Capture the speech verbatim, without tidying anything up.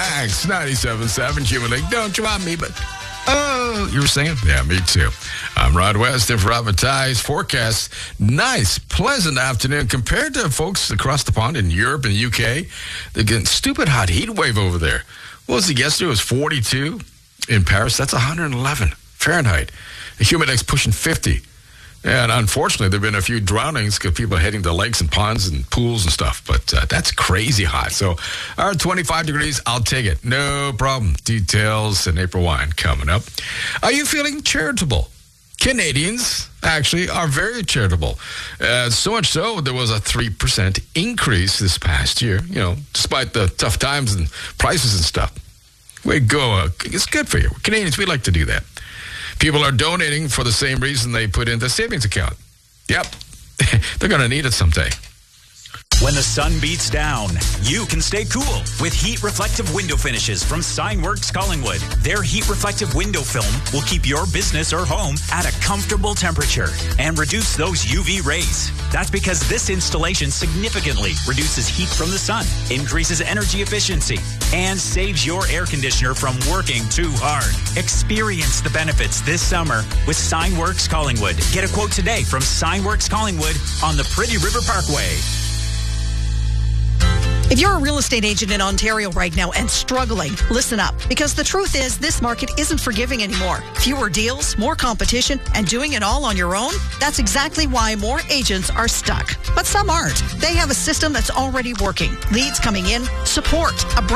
Wax ninety-seven point seven. Human League. Don't you want me, but... Oh, you were singing? Yeah, me too. I'm Rod West in for Advertise. Forecast, nice, pleasant afternoon compared to folks across the pond in Europe and the U K. They're getting stupid hot heat wave over there. What was it yesterday? It was forty-two in Paris. That's one hundred eleven Fahrenheit. The humidex pushing fifty. And unfortunately, there have been a few drownings because people are heading to lakes and ponds and pools and stuff. But uh, that's crazy hot. So, our twenty-five degrees, I'll take it. No problem. Details and April wine coming up. Are you feeling charitable? Canadians actually are very charitable. Uh, so much so, there was a three percent increase this past year, you know, despite the tough times and prices and stuff. Way to go. Uh, it's good for you. Canadians, we like to do that. People are donating for the same reason they put in the savings account. Yep, they're going to need it someday. When the sun beats down, you can stay cool with heat reflective window finishes from Signworks Collingwood. Their heat reflective window film will keep your business or home at a comfortable temperature and reduce those U V rays. That's because this installation significantly reduces heat from the sun, increases energy efficiency, and saves your air conditioner from working too hard. Experience the benefits this summer with Signworks Collingwood. Get a quote today from Signworks Collingwood on the Pretty River Parkway. If you're a real estate agent in Ontario right now and struggling, listen up. Because the truth is, this market isn't forgiving anymore. Fewer deals, more competition, and doing it all on your own? That's exactly why more agents are stuck. But some aren't. They have a system that's already working. Leads coming in, support, a